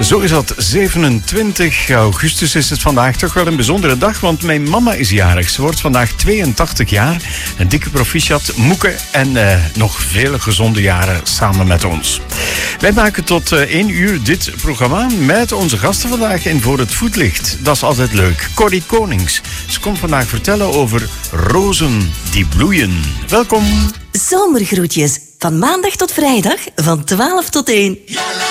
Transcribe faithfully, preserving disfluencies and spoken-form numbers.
Zo is dat. zevenentwintig augustus is het vandaag. Toch wel een bijzondere dag, want mijn mama is jarig. Ze wordt vandaag tweeëntachtig jaar. Een dikke proficiat, moeke en uh, nog vele gezonde jaren samen met ons. Wij maken tot uh, één uur dit programma met onze gasten vandaag in Voor het Voetlicht. Dat is altijd leuk. Corrie Konings. Ze komt vandaag vertellen over rozen die bloeien. Welkom. Zomergroetjes. Van maandag tot vrijdag van twaalf tot één.